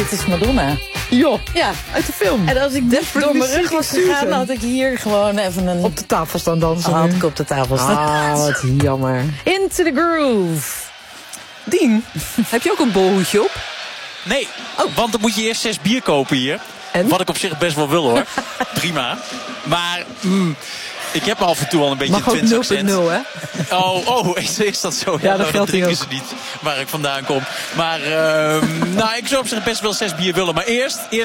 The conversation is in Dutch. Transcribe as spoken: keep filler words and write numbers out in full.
Dit is Madonna. Joh, Ja. uit de film. En als ik dit door mijn rug was Susan. gegaan, had ik hier gewoon even een... Op de tafel staan dansen. had nu. ik op de tafel staan. Ah, wat jammer. Into the groove. Dien, heb je ook een bolhoedje op? Nee, want dan moet je eerst zes bier kopen hier. En? Wat ik op zich best wel wil hoor. Prima. Maar mm, ik heb af en toe al een beetje Mag een ook Twents nul accent. punt nul, hè? Oh, oh is, is dat zo? Ja, dat nou, geldt drinken hier ze niet waar ik vandaan kom. Maar uh, nou, ik zou op zich best wel zes bier willen. Maar eerst... eerst